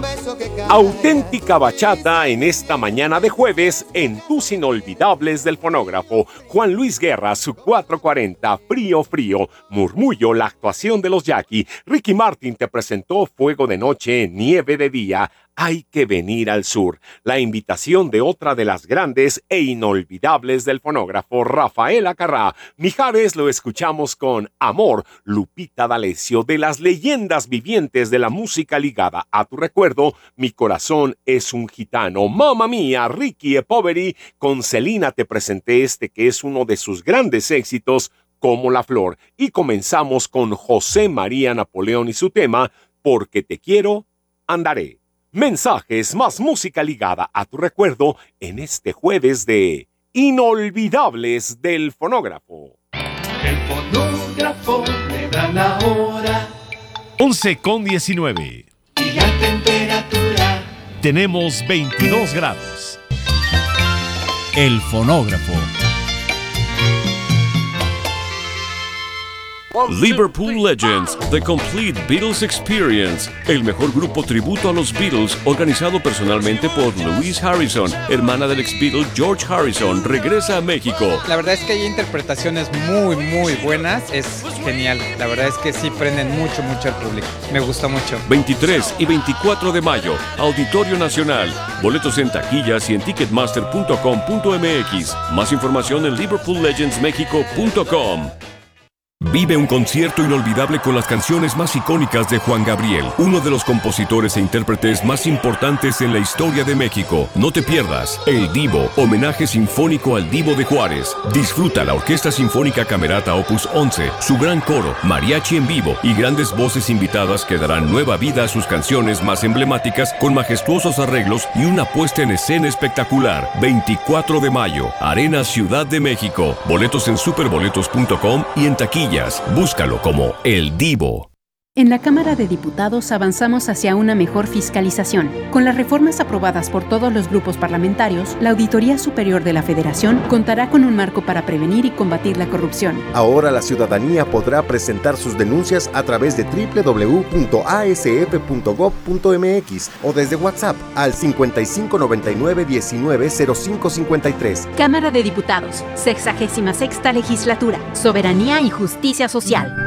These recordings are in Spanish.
Auténtica bachata en esta mañana de jueves en tus inolvidables del fonógrafo. Juan Luis Guerra, su 440, Frío Frío, Murmullo, la actuación de los Jackie. Ricky Martin te presentó Fuego de Noche, Nieve de Día. Hay que venir al sur. La invitación de otra de las grandes e inolvidables del fonógrafo, Rafaela Carrá. Mijares lo escuchamos con Amor. Lupita D'Alessio, de las leyendas vivientes de la música ligada a tu recuerdo, Mi corazón es un gitano. Mamma Mía, Ricky e Poveri. Con Celina te presenté este que es uno de sus grandes éxitos, Como la Flor. Y comenzamos con José María Napoleón y su tema, Porque te quiero, andaré. Mensajes más música ligada a tu recuerdo en este jueves de Inolvidables del Fonógrafo. El fonógrafo le da la hora. 11:19. Y la temperatura. Tenemos 22 grados. El fonógrafo. Liverpool Legends, The Complete Beatles Experience, el mejor grupo tributo a los Beatles, organizado personalmente por Louise Harrison, hermana del ex-Beatle George Harrison, regresa a México. La verdad es que hay interpretaciones muy buenas, es genial. La verdad es que sí prenden mucho al público. Me gustó mucho. 23 y 24 de mayo, Auditorio Nacional. Boletos en taquillas y en ticketmaster.com.mx. Más información en liverpoollegendsmexico.com. Vive un concierto inolvidable con las canciones más icónicas de Juan Gabriel, uno de los compositores e intérpretes más importantes en la historia de México. No te pierdas El Divo, homenaje sinfónico al Divo de Juárez. Disfruta la Orquesta Sinfónica Camerata Opus 11, su gran coro, mariachi en vivo y grandes voces invitadas que darán nueva vida a sus canciones más emblemáticas con majestuosos arreglos y una puesta en escena espectacular. 24 de mayo, Arena Ciudad de México. Boletos en superboletos.com y en taquilla. Búscalo como El Divo. En la Cámara de Diputados avanzamos hacia una mejor fiscalización. Con las reformas aprobadas por todos los grupos parlamentarios, la Auditoría Superior de la Federación contará con un marco para prevenir y combatir la corrupción. Ahora la ciudadanía podrá presentar sus denuncias a través de www.asf.gov.mx o desde WhatsApp al 5599-190553. Cámara de Diputados, 66ª Legislatura, Soberanía y Justicia Social.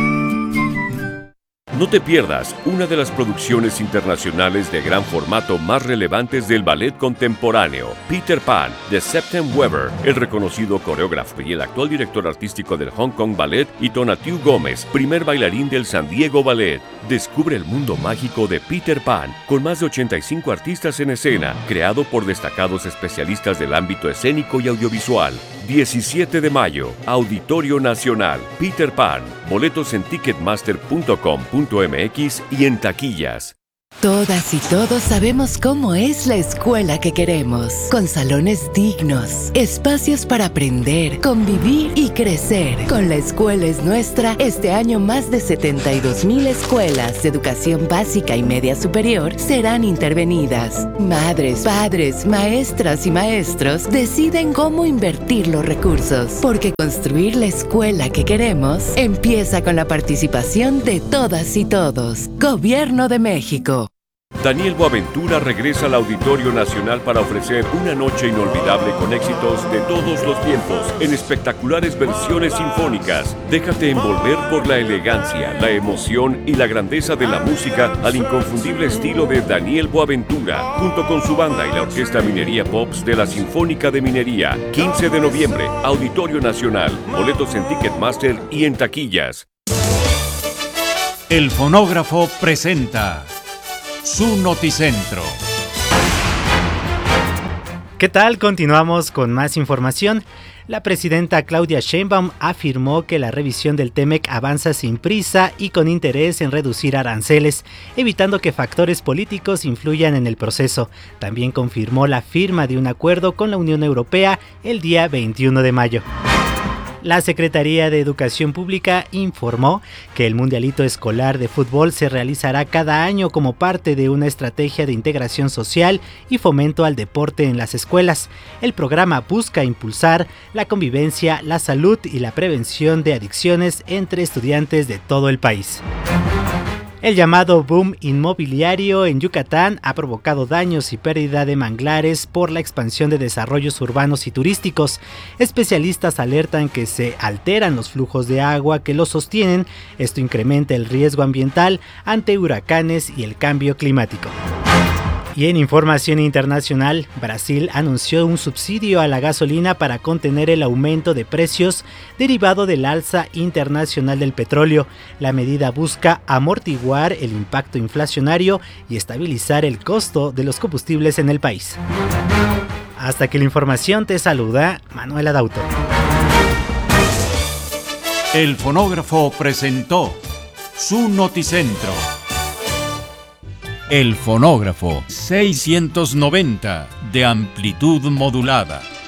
No te pierdas una de las producciones internacionales de gran formato más relevantes del ballet contemporáneo, Peter Pan, de Septem Weber, el reconocido coreógrafo y el actual director artístico del Hong Kong Ballet, y Tonatiuh Gómez, primer bailarín del San Diego Ballet. Descubre el mundo mágico de Peter Pan, con más de 85 artistas en escena, creado por destacados especialistas del ámbito escénico y audiovisual. 17 de mayo, Auditorio Nacional, Peter Pan. Boletos en ticketmaster.com.mx y en taquillas. Todas y todos sabemos cómo es la escuela que queremos, con salones dignos, espacios para aprender, convivir y crecer. Con La Escuela es Nuestra, este año más de 72,000 escuelas de educación básica y media superior serán intervenidas. Madres, padres, maestras y maestros deciden cómo invertir los recursos, porque construir la escuela que queremos empieza con la participación de todas y todos. Gobierno de México. Daniel Boaventura regresa al Auditorio Nacional para ofrecer una noche inolvidable con éxitos de todos los tiempos en espectaculares versiones sinfónicas. Déjate envolver por la elegancia, la emoción y la grandeza de la música al inconfundible estilo de Daniel Boaventura, junto con su banda y la Orquesta Minería Pops de la Sinfónica de Minería. 15 de noviembre, Auditorio Nacional. Boletos en Ticketmaster y en taquillas. El fonógrafo presenta su noticentro. ¿Qué tal? Continuamos con más información. La presidenta Claudia Sheinbaum afirmó que la revisión del TEMEC avanza sin prisa y con interés en reducir aranceles, evitando que factores políticos influyan en el proceso. También confirmó la firma de un acuerdo con la Unión Europea el día 21 de mayo. La Secretaría de Educación Pública informó que el Mundialito Escolar de Fútbol se realizará cada año como parte de una estrategia de integración social y fomento al deporte en las escuelas. El programa busca impulsar la convivencia, la salud y la prevención de adicciones entre estudiantes de todo el país. El llamado boom inmobiliario en Yucatán ha provocado daños y pérdida de manglares por la expansión de desarrollos urbanos y turísticos. Especialistas alertan que se alteran los flujos de agua que los sostienen. Esto incrementa el riesgo ambiental ante huracanes y el cambio climático. Y en información internacional, Brasil anunció un subsidio a la gasolina para contener el aumento de precios derivado del alza internacional del petróleo. La medida busca amortiguar el impacto inflacionario y estabilizar el costo de los combustibles en el país. Hasta aquí la información, te saluda Manuel Adauto. El fonógrafo presentó su noticentro. El fonógrafo 690 de amplitud modulada.